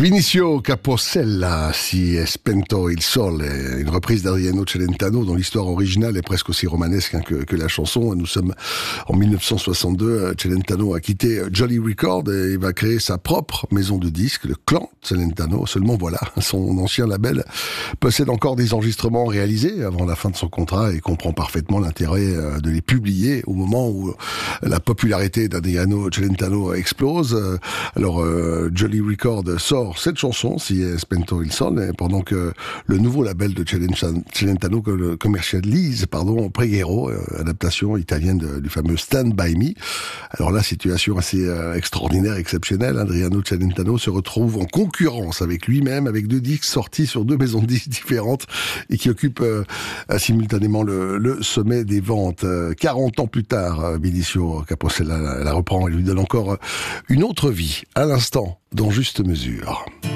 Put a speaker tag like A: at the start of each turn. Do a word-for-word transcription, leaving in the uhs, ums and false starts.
A: Vinicio Capossela, Si è spento il sole, une reprise d'Adriano Celentano dont l'histoire originale est presque aussi romanesque hein, que, que la chanson. Nous sommes en mille neuf cent soixante-deux, Celentano a quitté Jolly Records et il va créer sa propre maison de disques, le clan Celentano. Seulement voilà, son ancien label possède encore des enregistrements réalisés avant la fin de son contrat et comprend parfaitement l'intérêt de les publier au moment où la popularité d'Adriano Celentano explose. Alors euh, Jolly Records sort cette chanson, Si è spento il sole, pendant que le nouveau label de Celentano commercialise, pardon, Preghiero, adaptation italienne de, du fameux Stand By Me. Alors là, situation assez euh, extraordinaire, exceptionnelle. Adriano Celentano se retrouve en concurrence avec lui-même, avec deux disques sortis sur deux maisons de disques différentes et qui occupent euh, simultanément le, le sommet des ventes. quarante ans plus tard, Vinicio Capossela la, la reprend et lui donne encore une autre vie, à l'instant, dans Juste Mesure.